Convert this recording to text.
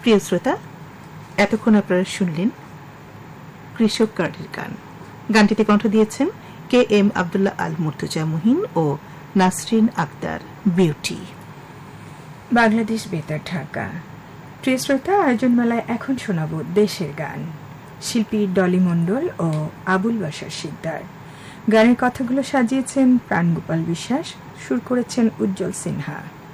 প্রিয় শ্রোতা, এতক্ষণ আপনারা শুনলেন কৃষক গাড়ির গান। গানটিতে কণ্ঠ দিয়েছেন কে এম আব্দুল্লাহ আল মুর্তজা মুহিন ও নাসরিন আক্তার বিউটি। বাংলাদেশ বেতার, ঢাকা। প্রিয় শ্রোতা, আয়োজন মেলায় এখন শোনাব দেশের গান, শিল্পী ডলি মণ্ডল ও আবুল বাশার সিকদার। গানের কথাগুলো সাজিয়েছেন প্রাণগোপাল বিশ্বাস, সুর করেছেন উজ্জ্বল সিনহা।